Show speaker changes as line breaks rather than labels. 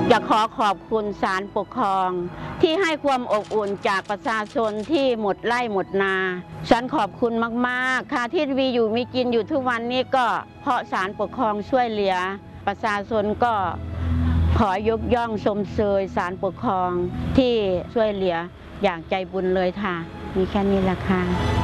อยากขอบคุณศาลปกครองที่ให้ความอบอุ่นจากประชาชนที่หมดไร่หมดนาฉันขอบคุณมากๆค่ะที่มีอยู่มีกินอยู่ทุกวันนี้ก็เพราะศาลปกครองช่วยเหลือประชาชนก็ขอยกย่องชมเชยศาลปกครองที่ช่วยเหลืออย่างใจบุญเลยค่ะมีแค่นี้แหละค่ะ